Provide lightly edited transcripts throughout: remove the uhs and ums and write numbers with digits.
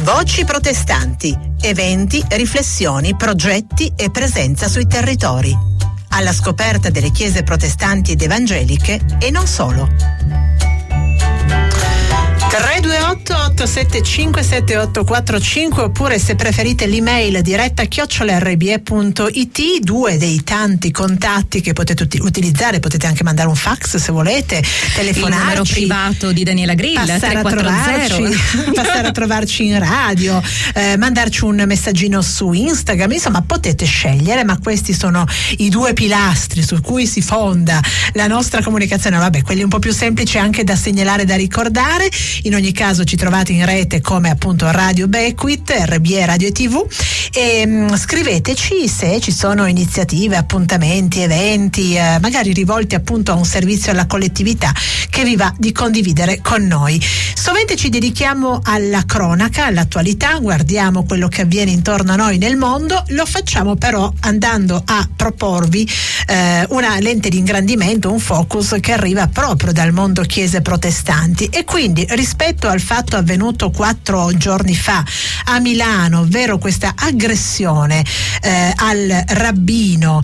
Voci protestanti, eventi, riflessioni, progetti e presenza sui territori. Alla scoperta delle chiese protestanti ed evangeliche e non solo. 328-875-7845 oppure, se preferite, l'email diretta@rbe.it, due dei tanti contatti che potete utilizzare. Potete anche mandare un fax se volete, telefonarci, il numero privato di Daniela Grill, passare a trovarci in radio, mandarci un messaggino su Instagram. Insomma, potete scegliere, ma questi sono i due pilastri su cui si fonda la nostra comunicazione. Vabbè, quelli un po' più semplici anche da segnalare, da ricordare. In ogni caso ci trovate in rete come appunto Radio Becquit, RBE Radio e TV, e scriveteci se ci sono iniziative, appuntamenti, eventi, magari rivolti appunto a un servizio alla collettività che vi va di condividere con noi. Sovente ci dedichiamo alla cronaca, all'attualità, guardiamo quello che avviene intorno a noi nel mondo. Lo facciamo però andando a proporvi una lente di ingrandimento, un focus che arriva proprio dal mondo chiese protestanti, e quindi rispetto al fatto avvenuto 4 giorni fa a Milano, ovvero questa aggressione al rabbino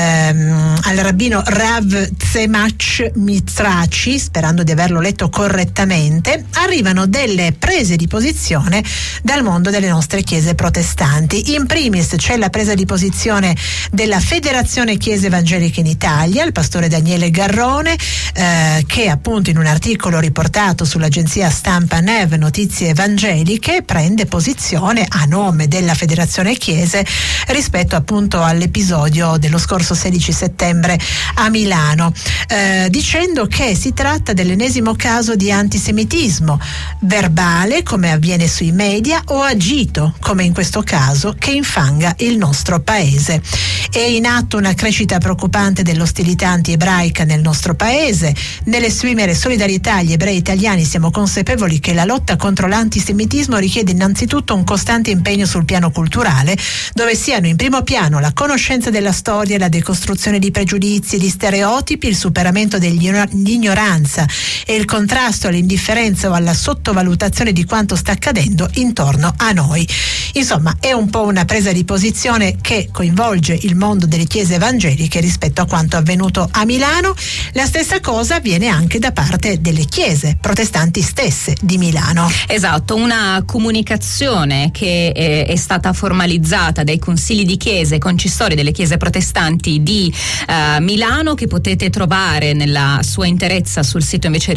Rav Tzemach Mizrachi, sperando di averlo letto correttamente, arrivano delle prese di posizione dal mondo delle nostre chiese protestanti. In primis c'è la presa di posizione della Federazione Chiese Evangeliche in Italia, il pastore Daniele Garrone, che appunto in un articolo riportato sull'agenzia stampa NEV Notizie Evangeliche prende posizione a nome della Federazione Chiese rispetto appunto all'episodio dello scorso 16 settembre a Milano, dicendo che si tratta dell'ennesimo caso di antisemitismo verbale, come avviene sui media, o agito, come in questo caso, che infanga il nostro paese. È in atto una crescita preoccupante dell'ostilità anti-ebraica nel nostro paese. Nell'esprimere solidarietà agli ebrei italiani siamo consapevoli che la lotta contro l'antisemitismo richiede innanzitutto un costante impegno sul piano culturale, dove siano in primo piano la conoscenza della storia, la decostruzione di pregiudizi e di stereotipi, il superamento dell'ignoranza e il contrasto all'indifferenza o alla sottovalutazione di quanto sta accadendo intorno a noi. Insomma, è un po' una presa di posizione che coinvolge il mondo delle chiese evangeliche rispetto a quanto avvenuto a Milano. La stessa cosa avviene anche da parte delle chiese protestanti stesse di Milano. Esatto, una comunicazione che è stata formalizzata dai consigli di chiese e consistori delle chiese protestanti di Milano, che potete trovare nella sua interezza sul sito invece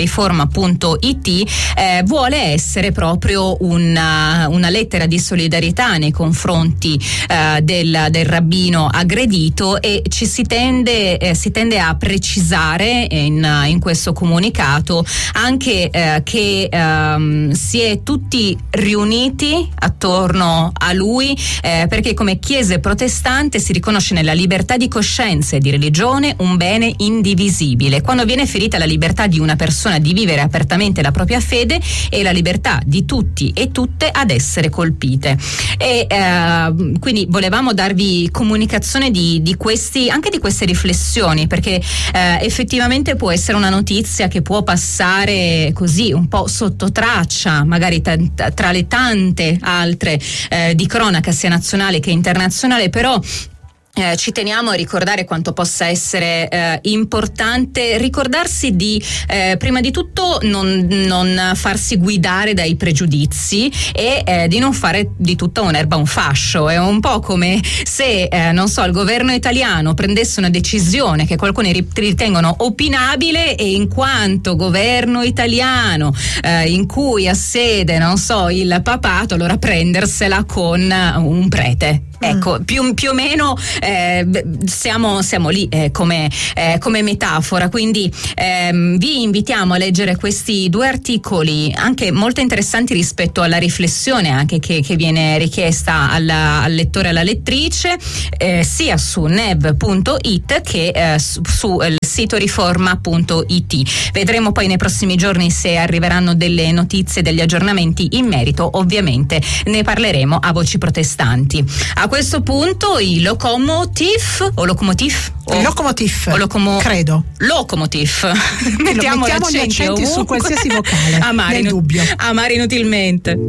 riforma.it, vuole essere proprio una lettera di solidarietà nei confronti del rabbino aggredito, e si tende a precisare in questo comunicato anche che si è tutti riuniti attorno a lui, perché come chiese protestante si riconosce nella libertà di coscienza e di religione un bene indivisibile. Quando viene ferita la libertà di una persona di vivere apertamente la propria fede, e la libertà di tutti e tutte ad essere colpite. E quindi volevamo darvi comunicazione di queste riflessioni, perché effettivamente può essere una notizia che può passare così un po' sotto traccia, magari tra le tante altre di cronaca sia nazionale che internazionale, però ci teniamo a ricordare quanto possa essere importante ricordarsi di prima di tutto non farsi guidare dai pregiudizi, e di non fare di tutta un'erba un fascio. È un po' come se il governo italiano prendesse una decisione che qualcuno ritengono opinabile, e in quanto governo italiano in cui ha sede il papato, allora prendersela con un prete. Ecco, più o meno siamo lì come metafora. Quindi vi invitiamo a leggere questi due articoli, anche molto interessanti rispetto alla riflessione anche che viene richiesta al lettore e alla lettrice, sia su nev.it che sul sito riforma.it. Vedremo poi nei prossimi giorni se arriveranno delle notizie, degli aggiornamenti in merito. Ovviamente ne parleremo a Voci Protestanti. A questo punto i Locomotive credo. Locomotive. Mettiamo gli accenti su qualsiasi vocale. Amare inutilmente.